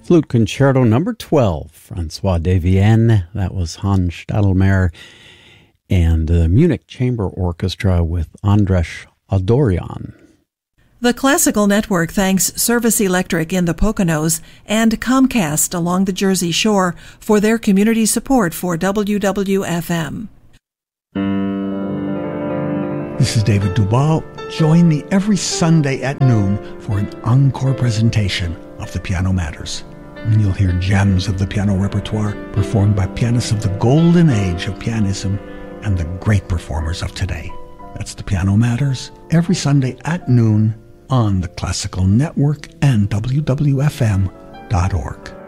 Flute Concerto number 12, Francois de Vienne. That was Hans Stadelmeier and the Munich Chamber Orchestra with Andras Adorian. The Classical Network thanks Service Electric in the Poconos and Comcast along the Jersey Shore for their community support for WWFM. This is David Duval. Join me every Sunday at noon for an encore presentation of The Piano Matters. And you'll hear gems of the piano repertoire performed by pianists of the golden age of pianism and the great performers of today. That's The Piano Matters, every Sunday at noon on the Classical Network and WWFM.org.